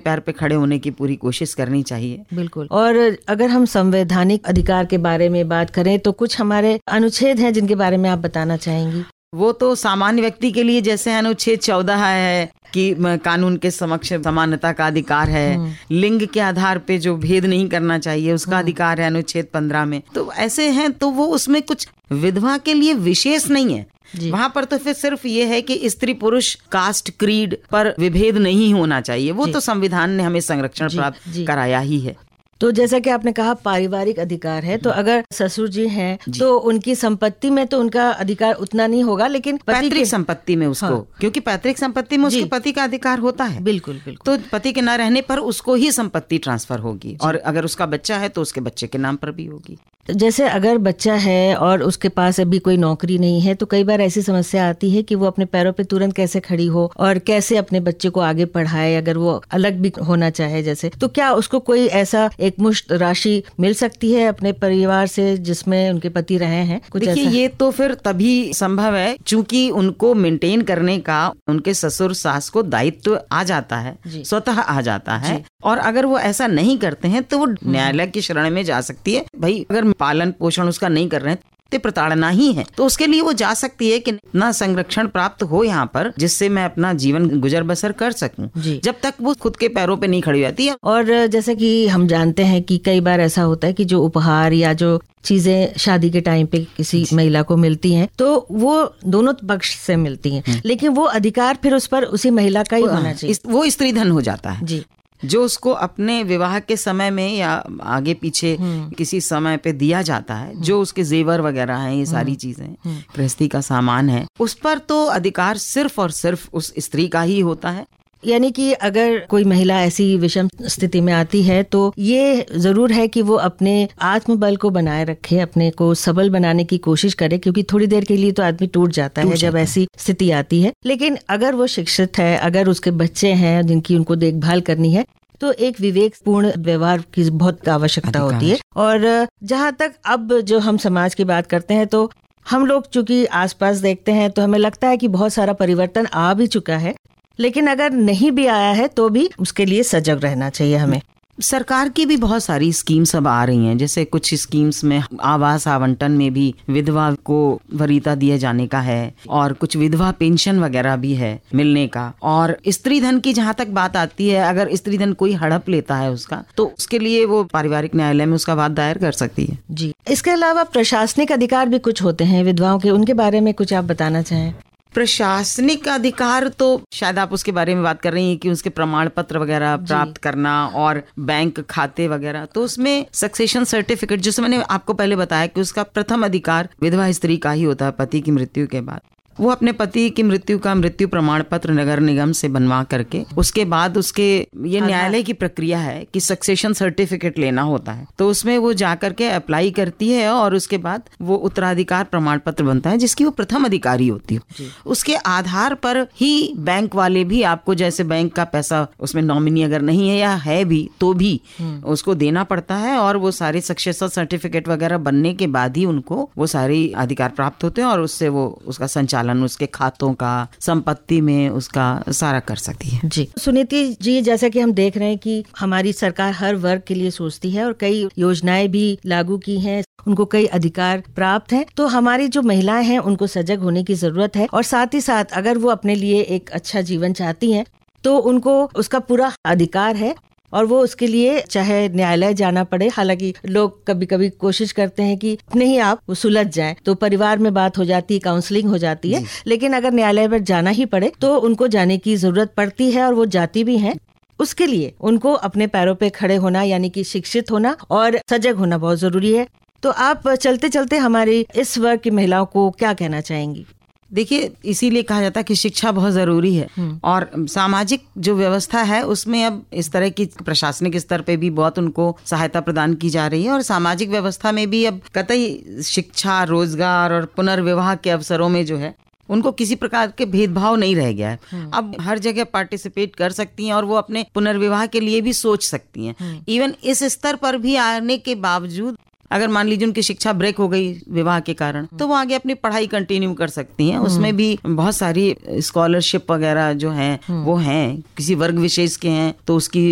पैर पे खड़े होने की पूरी कोशिश करनी चाहिए। बिल्कुल। और अगर हम संवैधानिक अधिकार के बारे में बात करें तो कुछ हमारे अनुच्छेद हैं जिनके बारे में आप बताना चाहेंगी? वो तो सामान्य व्यक्ति के लिए जैसे अनुच्छेद 14 है कि कानून के समक्ष समानता का अधिकार है, लिंग के आधार पे जो भेद नहीं करना चाहिए उसका अधिकार है अनुच्छेद 15 में। तो ऐसे हैं, तो वो उसमें कुछ विधवा के लिए विशेष नहीं है। वहाँ पर तो फिर सिर्फ ये है कि स्त्री पुरुष कास्ट क्रीड पर विभेद नहीं होना चाहिए, वो तो संविधान ने हमें संरक्षण प्राप्त कराया ही है। तो जैसा कि आपने कहा पारिवारिक अधिकार है, तो अगर ससुर जी हैं तो उनकी संपत्ति में तो उनका अधिकार उतना नहीं होगा, लेकिन पैतृक संपत्ति में उसको, क्योंकि पैतृक संपत्ति में उसके पति का अधिकार होता है। बिल्कुल बिल्कुल। तो पति के न रहने पर उसको ही संपत्ति ट्रांसफर होगी, और अगर उसका बच्चा है तो उसके बच्चे के नाम पर भी होगी। जैसे अगर बच्चा है और उसके पास अभी कोई नौकरी नहीं है तो कई बार ऐसी समस्या आती है कि वो अपने पैरों पे तुरंत कैसे खड़ी हो और कैसे अपने बच्चे को आगे पढ़ाए, अगर वो अलग भी होना चाहे जैसे, तो क्या उसको कोई ऐसा एक मुश्त राशि मिल सकती है अपने परिवार से जिसमें उनके पति रहे हैं? कुछ देखिए, ये तो फिर तभी संभव है चूंकि उनको मेंटेन करने का उनके ससुर सास को दायित्व आ जाता है, स्वतः आ जाता है। और अगर वो ऐसा नहीं करते हैं तो वो न्यायालय की शरण में जा सकती है। भाई अगर पालन पोषण उसका नहीं कर रहे हैं तो प्रताड़ना ही है, तो उसके लिए वो जा सकती है कि इतना संरक्षण प्राप्त हो यहाँ पर जिससे मैं अपना जीवन गुजर बसर कर सकूं, जब तक वो खुद के पैरों पे नहीं खड़ी रहती है। और जैसे कि हम जानते हैं कि कई बार ऐसा होता है कि जो उपहार या जो चीजें शादी के टाइम पे किसी महिला को मिलती हैं तो वो दोनों पक्ष से मिलती हैं, लेकिन वो अधिकार फिर उस पर उसी महिला का ही होना चाहिए। वो स्त्री धन हो जाता है जो उसको अपने विवाह के समय में या आगे पीछे किसी समय पे दिया जाता है, जो उसके जेवर वगैरह हैं, ये सारी चीजें गृहस्थी का सामान है, उस पर तो अधिकार सिर्फ और सिर्फ उस स्त्री का ही होता है। यानी कि अगर कोई महिला ऐसी विषम स्थिति में आती है तो ये जरूर है कि वो अपने आत्मबल को बनाए रखे, अपने को सबल बनाने की कोशिश करे, क्योंकि थोड़ी देर के लिए तो आदमी टूट जाता है जब ऐसी स्थिति आती है। लेकिन अगर वो शिक्षित है, अगर उसके बच्चे हैं जिनकी उनको देखभाल करनी है, तो एक विवेकपूर्ण व्यवहार की बहुत आवश्यकता होती है। और जहाँ तक अब जो हम समाज की बात करते हैं तो हम लोग चूंकि आसपास देखते हैं तो हमें लगता है कि बहुत सारा परिवर्तन आ भी चुका है, लेकिन अगर नहीं भी आया है तो भी उसके लिए सजग रहना चाहिए हमें। सरकार की भी बहुत सारी स्कीम्स अब आ रही हैं, जैसे कुछ स्कीम्स में आवास आवंटन में भी विधवा को वरीयता दिए जाने का है, और कुछ विधवा पेंशन वगैरह भी है मिलने का। और स्त्री धन की जहाँ तक बात आती है, अगर स्त्री धन कोई हड़प लेता है उसका, तो उसके लिए वो पारिवारिक न्यायालय में उसका वाद दायर कर सकती है। जी। इसके अलावा प्रशासनिक अधिकार भी कुछ होते हैं विधवाओं के, उनके बारे में कुछ आप बताना चाहें? प्रशासनिक अधिकार तो शायद आप उसके बारे में बात कर रही हैं कि उसके प्रमाण पत्र वगैरह प्राप्त करना और बैंक खाते वगैरह, तो उसमें सक्सेशन सर्टिफिकेट, जिसमें मैंने आपको पहले बताया कि उसका प्रथम अधिकार विधवा स्त्री का ही होता है पति की मृत्यु के बाद। वो अपने पति की मृत्यु का मृत्यु प्रमाण पत्र नगर निगम से बनवा करके उसके बाद उसके ये न्यायालय की प्रक्रिया है कि सक्सेशन सर्टिफिकेट लेना होता है, तो उसमें वो जा करके अप्लाई करती है और उसके बाद वो उत्तराधिकार प्रमाण पत्र बनता है जिसकी वो प्रथम अधिकारी होती है। उसके आधार पर ही बैंक वाले भी आपको, जैसे बैंक का पैसा उसमें नॉमिनी अगर नहीं है या है भी तो भी उसको देना पड़ता है, और वो सारे सक्सेशन सर्टिफिकेट वगैरह बनने के बाद ही उनको वो सारे अधिकार प्राप्त होते हैं और उससे वो उसका संचालन उसके खातों का, संपत्ति में उसका सारा कर सकती है। जी सुनीति जी, जैसा कि हम देख रहे हैं कि हमारी सरकार हर वर्ग के लिए सोचती है और कई योजनाएं भी लागू की हैं, उनको कई अधिकार प्राप्त हैं, तो हमारी जो महिलाएं हैं उनको सजग होने की जरूरत है। और साथ ही साथ अगर वो अपने लिए एक अच्छा जीवन चाहती हैं तो उनको उसका पूरा अधिकार है, और वो उसके लिए चाहे न्यायालय जाना पड़े, हालांकि लोग कभी कभी कोशिश करते हैं कि नहीं आप सुलझ जाएं, तो परिवार में बात हो जाती है, काउंसलिंग हो जाती है, लेकिन अगर न्यायालय पर जाना ही पड़े तो उनको जाने की जरूरत पड़ती है और वो जाती भी हैं। उसके लिए उनको अपने पैरों पे खड़े होना यानी कि शिक्षित होना और सजग होना बहुत जरूरी है। तो आप चलते चलते हमारी इस वर्ग की महिलाओं को क्या कहना चाहेंगी? देखिए, इसीलिए कहा जाता है कि शिक्षा बहुत जरूरी है, और सामाजिक जो व्यवस्था है उसमें अब इस तरह की प्रशासनिक स्तर पे भी बहुत उनको सहायता प्रदान की जा रही है, और सामाजिक व्यवस्था में भी अब कतई शिक्षा, रोजगार और पुनर्विवाह के अवसरों में जो है उनको किसी प्रकार के भेदभाव नहीं रह गया है। अब हर जगह पार्टिसिपेट कर सकती हैं और वो अपने पुनर्विवाह के लिए भी सोच सकती हैं। इवन इस स्तर पर भी आने के बावजूद अगर मान लीजिए उनकी शिक्षा ब्रेक हो गई विवाह के कारण, तो वो आगे अपनी पढ़ाई कंटिन्यू कर सकती हैं। उसमें भी बहुत सारी स्कॉलरशिप वगैरह जो हैं वो हैं, किसी वर्ग विशेष के हैं तो उसकी